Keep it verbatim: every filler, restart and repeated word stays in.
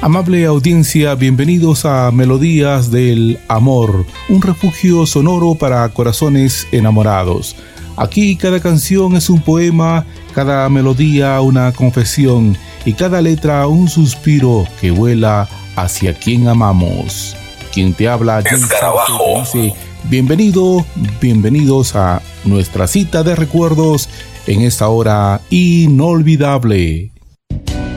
Amable audiencia, bienvenidos a Melodías del Amor, un refugio sonoro para corazones enamorados. Aquí cada canción es un poema, cada melodía una confesión y cada letra un suspiro que vuela hacia quien amamos. Quien te habla, Escarabajo. dice, bienvenido, bienvenidos a nuestra cita de recuerdos en esta hora inolvidable.